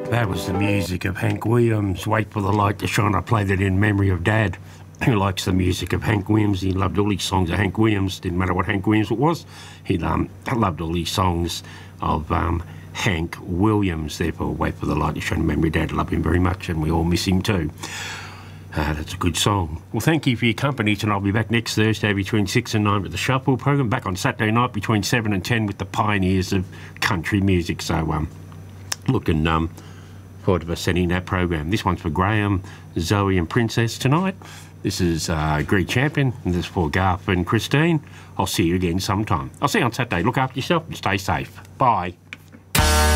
That was the music of Hank Williams. Wait for the light to shine. I played it in memory of Dad, who likes the music of Hank Williams. He loved all his songs of Hank Williams. Didn't matter what Hank Williams it was. He loved all these songs of Hank Williams. Therefore, Wait for the light to shine in memory of Dad. Love him very much, and we all miss him too. That's a good song. Well, thank you for your company tonight. I'll be back next Thursday between 6 and 9 with the Shuffle program. Back on Saturday night between 7 and 10 with the pioneers of country music. So, looking forward to sending that program. This one's for Graham, Zoe and Princess tonight. This is Greek Champion, and this is for Garth and Christine. I'll see you again sometime. I'll see you on Saturday. Look after yourself and stay safe. Bye.